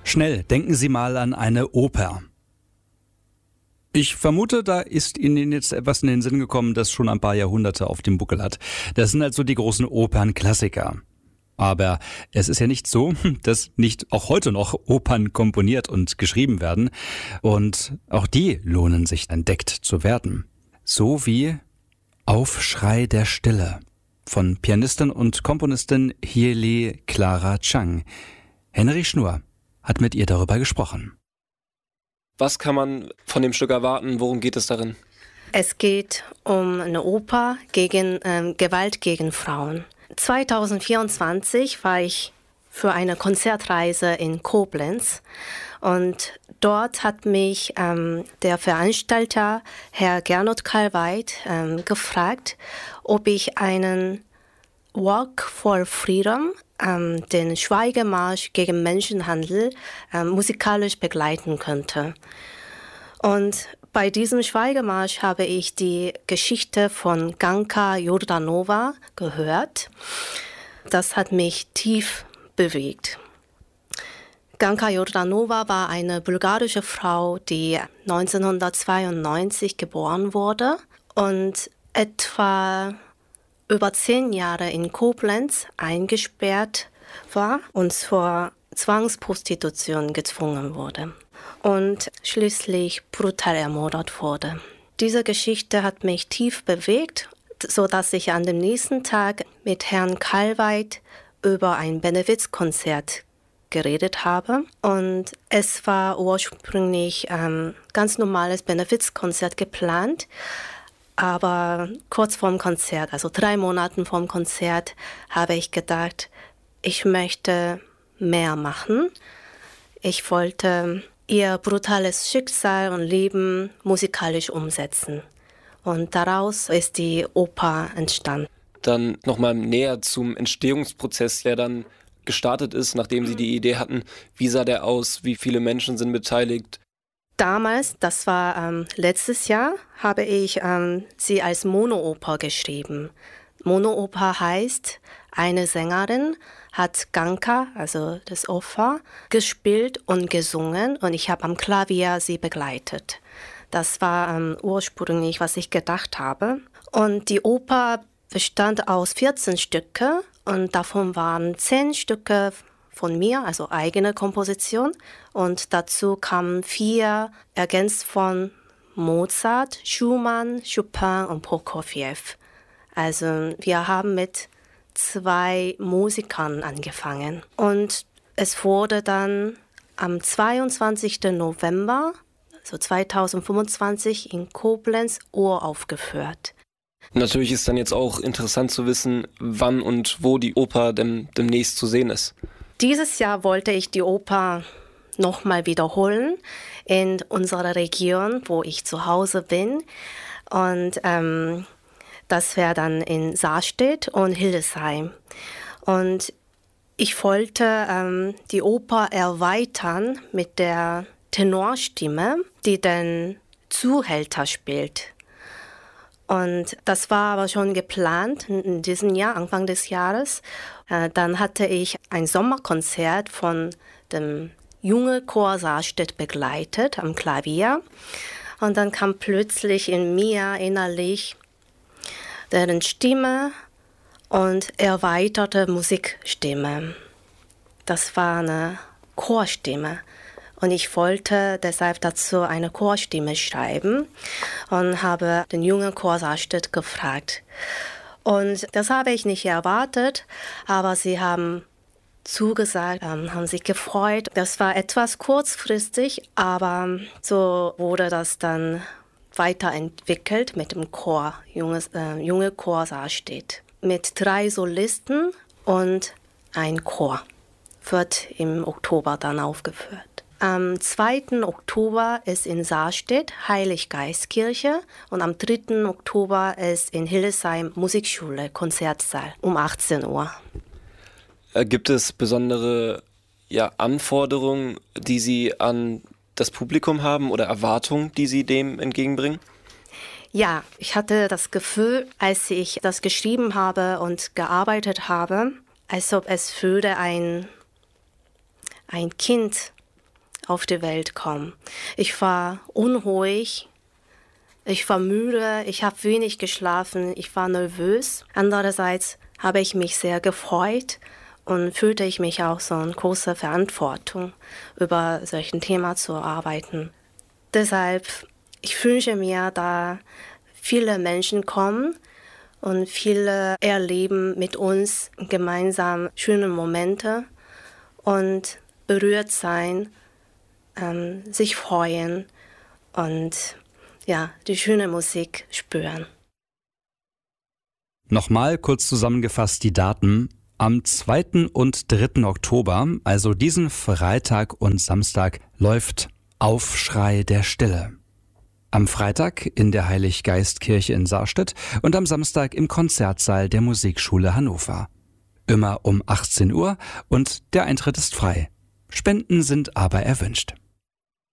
Schnell denken Sie mal an eine Oper. Ich vermute, da ist Ihnen jetzt etwas in den Sinn gekommen, das schon ein paar Jahrhunderte auf dem Buckel hat. Das sind also die großen Opernklassiker. Aber es ist ja nicht so, dass nicht auch heute noch Opern komponiert und geschrieben werden. Und auch die lohnen sich, entdeckt zu werden. So wie Aufschrei der Stille von Pianistin und Komponistin Hieli Clara Chang. Henry Schnur hat mit ihr darüber gesprochen. Was kann man von dem Stück erwarten? Worum geht es darin? Es geht um eine Oper gegen Gewalt gegen Frauen. 2024 war ich für eine Konzertreise in Koblenz und dort hat mich der Veranstalter, Herr Gernot Kalweit, gefragt, ob ich einen Walk for Freedom, den Schweigemarsch gegen Menschenhandel, musikalisch begleiten könnte. Und bei diesem Schweigemarsch habe ich die Geschichte von Ganka Jordanova gehört. Das hat mich tief bewegt. Ganka Jordanova war eine bulgarische Frau, die 1992 geboren wurde und etwa über 10 Jahre in Koblenz eingesperrt war und zur Zwangsprostitution gezwungen wurde und schließlich brutal ermordet wurde. Diese Geschichte hat mich tief bewegt, sodass ich an dem nächsten Tag mit Herrn Kalweit über ein Benefizkonzert geredet habe. Und es war ursprünglich ganz normales Benefizkonzert geplant, aber kurz vorm Konzert, also 3 Monate vorm Konzert, habe ich gedacht, ich möchte mehr machen. Ich wollte ihr brutales Schicksal und Leben musikalisch umsetzen. Und daraus ist die Oper entstanden. Dann nochmal näher zum Entstehungsprozess, der dann gestartet ist, nachdem Sie die Idee hatten. Wie sah der aus? Wie viele Menschen sind beteiligt? Damals, das war letztes Jahr, habe ich sie als Monooper geschrieben. Monooper heißt, eine Sängerin hat Ganka, also das Opfer, gespielt und gesungen und ich habe am Klavier sie begleitet. Das war ursprünglich, was ich gedacht habe. Und die Oper bestand aus 14 Stücke und davon waren 10 Stücke von mir, also eigene Komposition. Und dazu kamen 4 ergänzt von Mozart, Schumann, Chopin und Prokofjew. Also wir haben mit 2 Musikern angefangen. Und es wurde dann am 22. November, also 2025, in Koblenz uraufgeführt. Natürlich ist dann jetzt auch interessant zu wissen, wann und wo die Oper demnächst zu sehen ist. Dieses Jahr wollte ich die Oper nochmal wiederholen in unserer Region, wo ich zu Hause bin. Und das wäre dann in Sarstedt und Hildesheim. Und ich wollte die Oper erweitern mit der Tenorstimme, die den Zuhälter spielt. Und das war aber schon geplant in diesem Jahr, Anfang des Jahres. Dann hatte ich ein Sommerkonzert von dem Junge Chor Sarstedt begleitet am Klavier. Und dann kam plötzlich in mir innerlich deren Stimme und erweiterte Musikstimme. Das war eine Chorstimme. Und ich wollte deshalb dazu eine Chorstimme schreiben und habe den jungen Chor Sarstedt gefragt. Und das habe ich nicht erwartet, aber sie haben zugesagt, haben sich gefreut. Das war etwas kurzfristig, aber so wurde das dann weiterentwickelt mit dem Chor, junge Chor Sarstedt. Mit 3 Solisten und ein Chor wird im Oktober dann aufgeführt. Am 2. Oktober ist in Sarstedt Heiliggeistkirche und am 3. Oktober ist in Hildesheim Musikschule, Konzertsaal um 18 Uhr. Gibt es besondere Anforderungen, die Sie an das Publikum haben oder Erwartungen, die Sie dem entgegenbringen? Ja, ich hatte das Gefühl, als ich das geschrieben habe und gearbeitet habe, als ob es würde ein Kind auf die Welt kommen. Ich war unruhig, ich war müde, ich habe wenig geschlafen, ich war nervös. Andererseits habe ich mich sehr gefreut und fühlte ich mich auch so eine große Verantwortung, über solchen Thema zu arbeiten. Deshalb, ich wünsche mir, da viele Menschen kommen und viele erleben mit uns gemeinsam schöne Momente und berührt sein, sich freuen und ja, die schöne Musik spüren. Nochmal kurz zusammengefasst die Daten. Am 2. und 3. Oktober, also diesen Freitag und Samstag, läuft Aufschrei der Stille. Am Freitag in der Heiliggeistkirche in Sarstedt und am Samstag im Konzertsaal der Musikschule Hannover. Immer um 18 Uhr und der Eintritt ist frei. Spenden sind aber erwünscht.